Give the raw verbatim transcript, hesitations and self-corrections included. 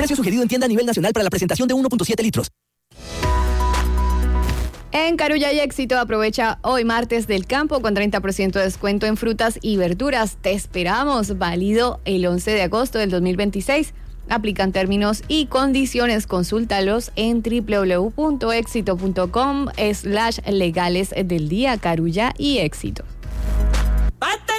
Precio sugerido en tienda a nivel nacional para la presentación de uno punto siete litros. En Carulla y Éxito aprovecha hoy martes del campo con treinta por ciento de descuento en frutas y verduras. Te esperamos, válido el once de agosto del dos mil veintiséis. Aplican términos y condiciones. Consúltalos en www.éxito.com slash legales del día. Carulla y Éxito.